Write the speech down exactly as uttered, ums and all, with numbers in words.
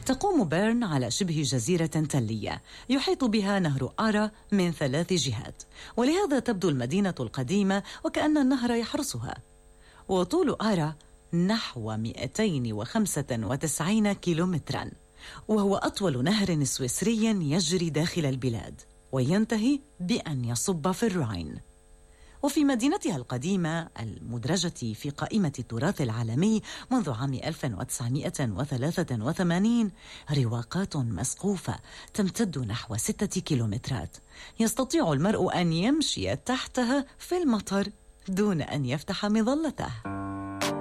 تقوم بيرن على شبه جزيرة تلية يحيط بها نهر آرا من ثلاث جهات، ولهذا تبدو المدينة القديمة وكأن النهر يحرسها. وطول آرا نحو مئتين وخمسة وتسعين كيلومترا، وهو أطول نهر سويسري يجري داخل البلاد وينتهي بأن يصب في الراين. وفي مدينتها القديمة المدرجة في قائمة التراث العالمي منذ عام ألف وتسعمئة وثلاثة وثمانين رواقات مسقوفة تمتد نحو ستة كيلومترات يستطيع المرء أن يمشي تحتها في المطر دون أن يفتح مظلته.